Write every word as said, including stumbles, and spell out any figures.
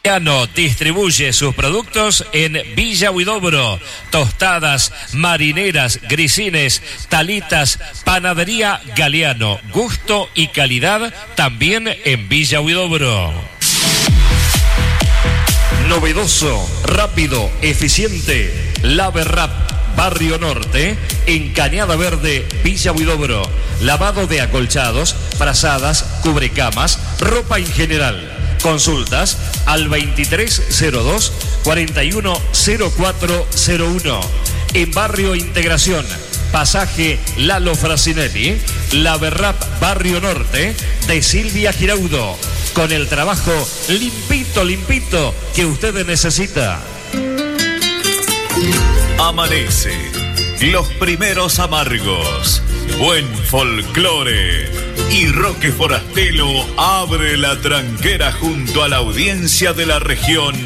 Distribuye sus productos en Villa Huidobro. Tostadas, marineras, grisines, talitas, panadería Galeano. Gusto y calidad también en Villa Huidobro. Novedoso, rápido, eficiente. Laverrap, Barrio Norte, en Cañada Verde, Villa Huidobro. Lavado de acolchados, frazadas, cubrecamas, ropa en general. Consultas al veintitrés cero dos, cuarenta y uno cero cuatro cero uno. En Barrio Integración, pasaje Lalo Frasinelli, Laverrap Barrio Norte, de Silvia Giraudo. Con el trabajo limpito, limpito que usted necesita. Amanece. Los primeros amargos. Buen folclore. Y Roque Forastelo abre la tranquera junto a la audiencia de la región